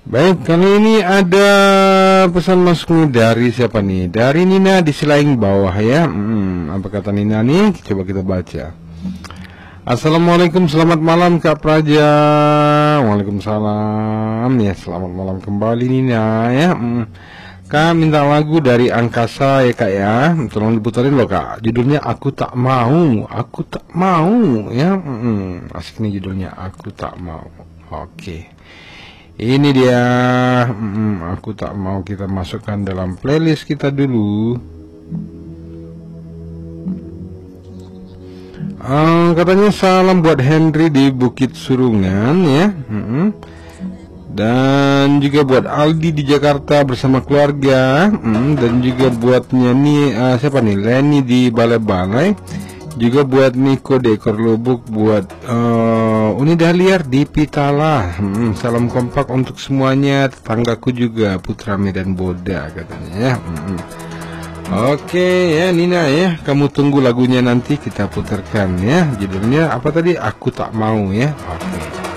Baik, kali ini ada pesan masuk nih dari siapa nih? Dari Nina di Silaing bawah ya. Apa kata Nina nih? Coba kita baca. Assalamualaikum, selamat malam Kak Praja. Waalaikumsalam ya, selamat malam kembali Nina ya. Kak minta lagu dari Angkasa ya Kak ya. Tolong diputarin loh Kak. Judulnya Aku Tak Mau. Aku Tak Mau ya. Asik nih judulnya, Aku Tak Mau. Oke. Ini dia, Aku Tak Mau, kita masukkan dalam playlist kita dulu. Katanya salam buat Henry di Bukit Surungan ya. Dan juga buat Aldi di Jakarta bersama keluarga. Dan juga buat nyanyi siapa nih, Leni di Balai-Balai. Juga buat Niko di Ekor Lubuk, buat Uni Dahliar di Pitala. Salam kompak untuk semuanya, tetanggaku juga, Putra Medan Boda katanya ya. Oke ya Nina ya, kamu tunggu lagunya nanti kita putarkan ya. Judulnya apa tadi? Aku Tak Mau ya. Oke.